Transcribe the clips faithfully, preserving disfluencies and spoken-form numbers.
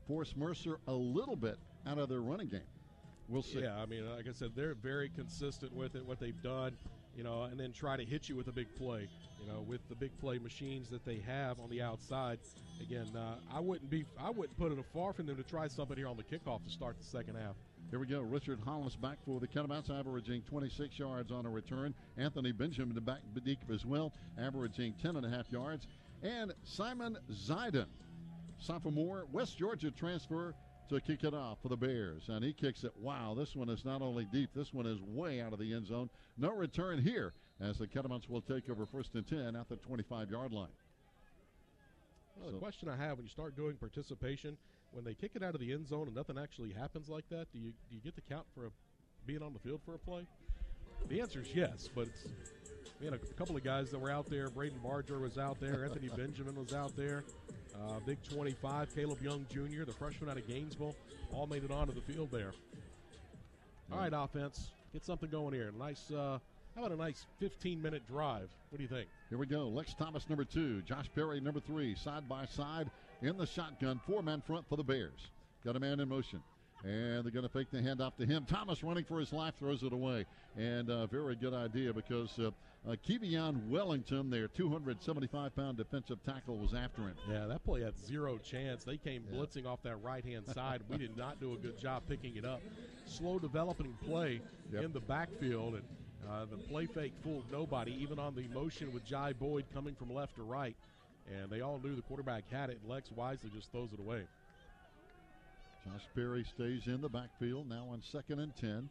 force Mercer a little bit out of their running game. We'll see. Yeah, I mean, like I said, they're very consistent with it, what they've done, you know, and then try to hit you with a big play, you know, with the big play machines that they have on the outside. Again, uh, I wouldn't be, I wouldn't put it far from them to try something here on the kickoff to start the second half. Here we go. Richard Hollis back for the Catamounts, averaging twenty-six yards on a return. Anthony Benjamin back deep as well, averaging ten and a half yards. And Simon Ziden, sophomore, West Georgia transfer, to kick it off for the Bears. And he kicks it. Wow, this one is not only deep, this one is way out of the end zone. No return here as the Catamounts will take over first and ten at the twenty-five-yard line. Well, so, the question I have, when you start doing participation, when they kick it out of the end zone and nothing actually happens like that, do you do you get the count for a, being on the field for a play? The answer is yes, but it's, we had a couple of guys that were out there. Braden Barger was out there. Anthony Benjamin was out there. Uh, Big twenty-five, Caleb Young Junior, the freshman out of Gainesville, all made it onto the field there. All right, offense, get something going here. Nice, uh, how about a nice fifteen-minute drive? What do you think? Here we go. Lex Thomas, number two. Josh Perry, number three. Side by side in the shotgun. Four-man front for the Bears. Got a man in motion. And they're going to fake the handoff to him. Thomas running for his life, throws it away. And a very good idea because uh, uh, Kevion Wellington, their two hundred seventy-five pound defensive tackle, was after him. Yeah, that play had zero chance. They came yeah. blitzing off that right-hand side. We did not do a good job picking it up. Slow developing play yep. in the backfield. And uh, the play fake fooled nobody, even on the motion with Jai Boyd coming from left to right. And they all knew the quarterback had it, and Lex wisely just throws it away. Josh Perry stays in the backfield, now on second and ten.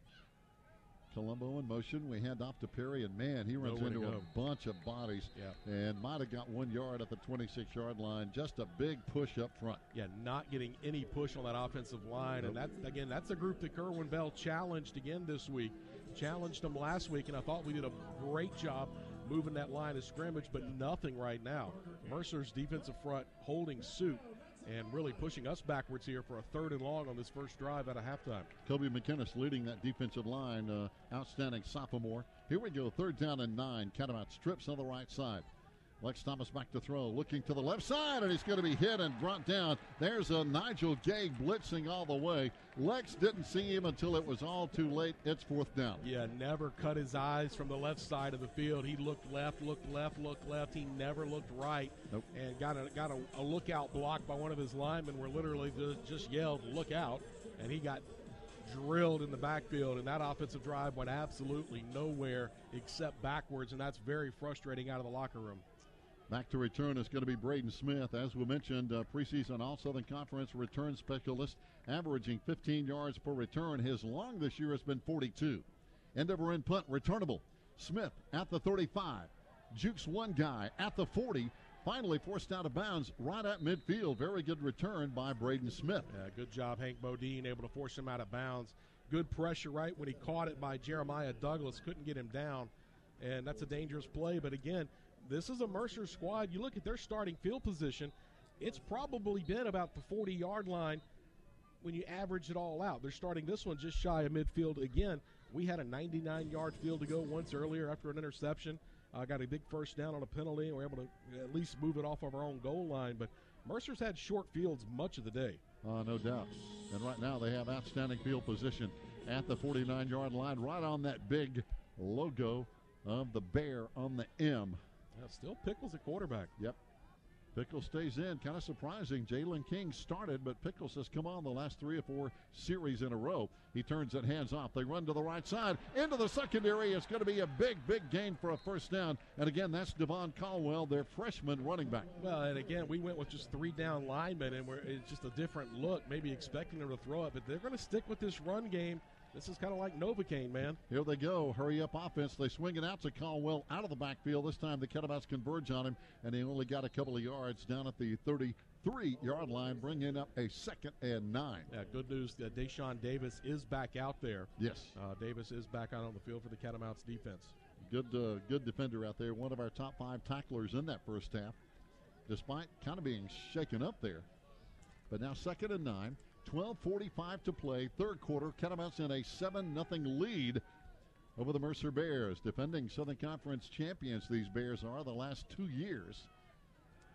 Colombo in motion. We hand off to Perry, and man, he runs into a bunch of bodies yeah. and might have got one yard at the twenty-six-yard line. Just a big push up front. Yeah, not getting any push on that offensive line. Nope. And that's, again, that's a group that Kerwin Bell challenged again this week. Challenged them last week, and I thought we did a great job moving that line of scrimmage, but nothing right now. Mercer's defensive front holding suit and really pushing us backwards here for a third and long on this first drive at a halftime. Kobe McInnes leading that defensive line, uh, outstanding sophomore. Here we go, third down and nine. Catamount strips on the right side. Lex Thomas back to throw, looking to the left side, and he's going to be hit and brought down. There's a Nigel Gay blitzing all the way. Lex didn't see him until it was all too late. It's fourth down. Yeah, never cut his eyes from the left side of the field. He looked left, looked left, looked left. He never looked right. Nope. And got a got a, a lookout block by one of his linemen where literally just, just yelled, "Look out!" And he got drilled in the backfield, and that offensive drive went absolutely nowhere except backwards, and that's very frustrating out of the locker room. Back to return is going to be Braden Smith. As we mentioned, uh, preseason All-Southern Conference return specialist, averaging fifteen yards per return. His long this year has been forty-two. End over end punt returnable. Smith at the thirty-five. Jukes one guy at the forty. Finally forced out of bounds right at midfield. Very good return by Braden Smith. Yeah, good job, Hank Bodine, able to force him out of bounds. Good pressure right when he caught it by Jeremiah Douglas. Couldn't get him down, and that's a dangerous play. But again, this is a Mercer squad. You look at their starting field position, it's probably been about the forty-yard line when you average it all out. They're starting this one just shy of midfield again. We had a ninety-nine-yard field to go once earlier after an interception. Uh, got a big first down on a penalty, and we're able to at least move it off of our own goal line. But Mercer's had short fields much of the day. Uh, no doubt. And right now they have outstanding field position at the forty-nine-yard line, right on that big logo of the bear on the M. Yeah, still Pickles at quarterback. Yep. Pickles stays in. Kind of surprising. Jalen King started, but Pickles has come on the last three or four series in a row. He turns it hands off. They run to the right side. Into the secondary. It's going to be a big, big gain for a first down. And again, that's Devon Caldwell, their freshman running back. Well, and again, we went with just three down linemen, and we're, it's just a different look, maybe expecting them to throw it. But they're going to stick with this run game. This is kind of like Novocaine, man. Here they go. Hurry up offense. They swing it out to Caldwell out of the backfield. This time the Catamount's converge on him, and he only got a couple of yards down at the thirty-three-yard line, bringing up a second and nine. Yeah, good news that Deshaun Davis is back out there. Yes. Uh, Davis is back out on the field for the Catamounts defense. Good, uh, good defender out there. One of our top five tacklers in that first half, despite kind of being shaken up there. But now second and nine. twelve forty-five to play, third quarter. Catamounts in a seven nothing lead over the Mercer Bears. Defending Southern Conference champions, these Bears are the last two years.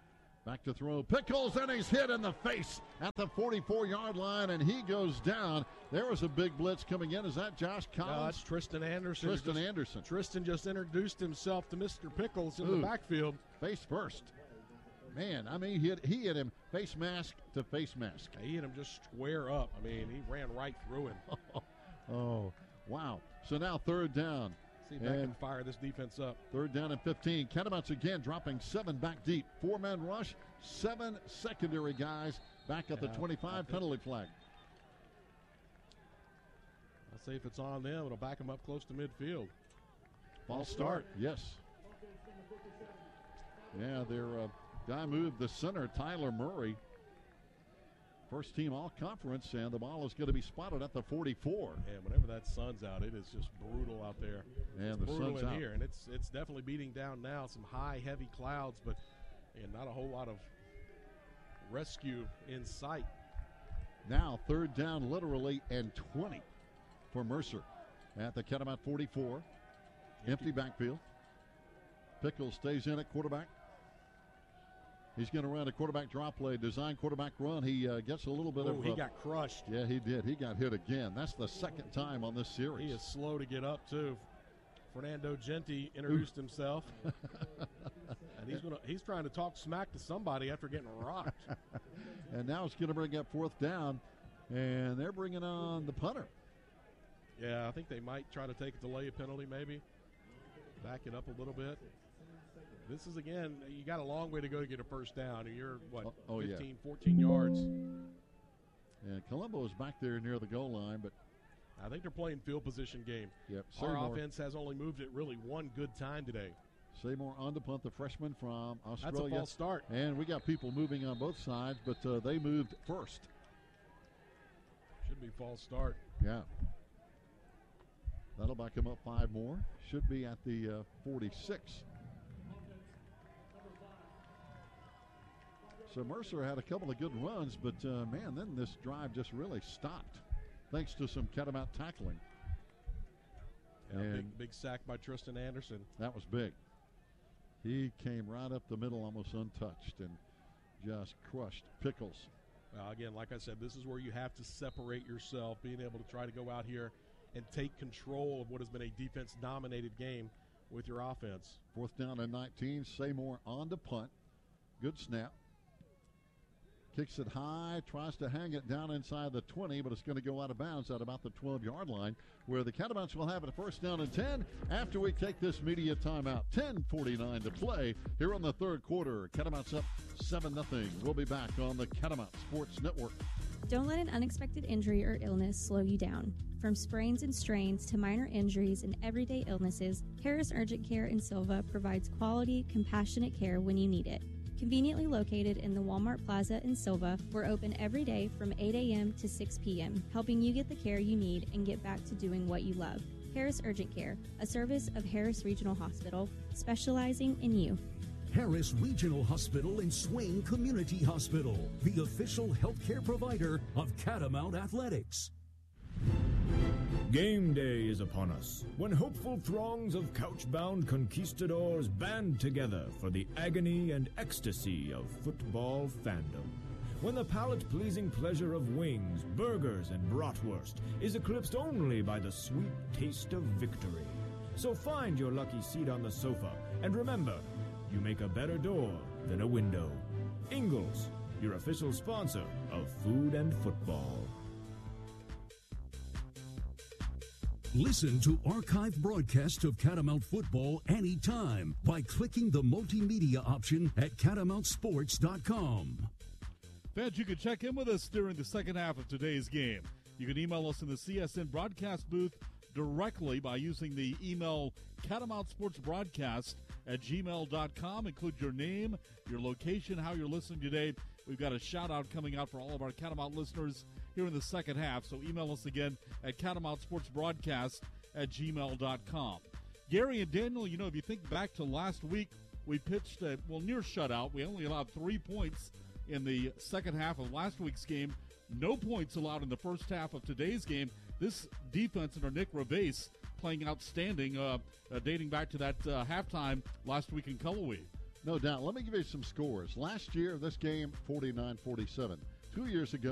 Back to throw. Pickles, and he's hit in the face at the forty-four-yard line, and he goes down. There was a big blitz coming in. Is that Josh Collins? No, that's Tristan Anderson. Tristan just, Anderson. Tristan just introduced himself to Mister Pickles in Ooh. the backfield. Face first. Man, I mean, he hit, he hit him face mask to face mask. He hit him just square up. I mean, he ran right through him. Oh, wow. So now third down. See if I can fire this defense up. Third down and fifteen. Catamounts again dropping seven back deep. Four-man rush, seven secondary guys back at the Yeah, twenty-five penalty flag. I'll say if it's on them, it'll back them up close to midfield. False start. Yes. Yeah, their uh, guy moved the center, Tyler Murray. First team all-conference, and the ball is going to be spotted at the forty-four. And whenever that sun's out, it is just brutal out there. And it's the brutal sun's in out. here, and it's it's definitely beating down now. Some high, heavy clouds, but and not a whole lot of rescue in sight. Now third down, literally, and twenty for Mercer at the Catamount forty-four. Empty backfield. Pickles stays in at quarterback. He's going to run a quarterback drop play, design quarterback run. He uh, gets a little bit oh, of. he uh, got crushed. Yeah, he did. He got hit again. That's the second time on this series. He is slow to get up too. Fernando Genti introduced himself, and he's gonna he's trying to talk smack to somebody after getting rocked. And now it's going to bring up fourth down, and they're bringing on the punter. Yeah, I think they might try to take a delay penalty, maybe back it up a little bit. This is, again, you got a long way to go to get a first down. You're, what, oh, oh, fifteen, yeah. fourteen yards. And Colombo is back there near the goal line, but I think they're playing field position game. Yep. Our Seymour, offense has only moved it really one good time today. Seymour on to punt, the freshman from Australia. That's a false start. And we got people moving on both sides, but uh, they moved first. Should be false start. Yeah. That'll back him up five more. Should be at the uh, forty-six. So Mercer had a couple of good runs, but uh, man, then this drive just really stopped thanks to some Catamount tackling. Yeah, and big, big sack by Tristan Anderson. That was big. He came right up the middle almost untouched and just crushed Pickles. Well, again, like I said, this is where you have to separate yourself, being able to try to go out here and take control of what has been a defense-dominated game with your offense. Fourth down and nineteen. Seymour on to punt. Good snap. Kicks it high, tries to hang it down inside the twenty, but it's going to go out of bounds at about the twelve-yard line, where the Catamounts will have it a first down and ten after we take this media timeout. ten forty-nine to play here on the third quarter. Catamounts up seven nothing. We'll be back on the Catamount Sports Network. Don't let an unexpected injury or illness slow you down. From sprains and strains to minor injuries and everyday illnesses, Harris Urgent Care in Silva provides quality, compassionate care when you need it. Conveniently located in the Walmart Plaza in Silva, we're open every day from eight a.m. to six p.m., helping you get the care you need and get back to doing what you love. Harris Urgent Care, a service of Harris Regional Hospital, specializing in you. Harris Regional Hospital and Swain Community Hospital, the official healthcare provider of Catamount Athletics. Game day is upon us, when hopeful throngs of couch-bound conquistadors band together for the agony and ecstasy of football fandom. When the palate-pleasing pleasure of wings, burgers, and bratwurst is eclipsed only by the sweet taste of victory. So find your lucky seat on the sofa, and remember, you make a better door than a window. Ingles, your official sponsor of food and football. Listen to archived broadcasts of Catamount football anytime by clicking the multimedia option at catamount sports dot com. Fans, you can check in with us during the second half of today's game. You can email us in the C S N broadcast booth directly by using the email catamountsportsbroadcast at gmail dot com. Include your name, your location, how you're listening today. We've got a shout-out coming out for all of our Catamount listeners here in the second half, so email us again at catamountsportsbroadcast at gmail dot com. Gary and Daniel, you know, if you think back to last week, we pitched a, well, near shutout. We only allowed three points in the second half of last week's game. No points allowed in the first half of today's game. This defense under Nick Revase playing outstanding, uh, uh, dating back to that uh, halftime last week in Cullowhee. No doubt. Let me give you some scores. Last year, this game, forty-nine forty-seven. Two years ago,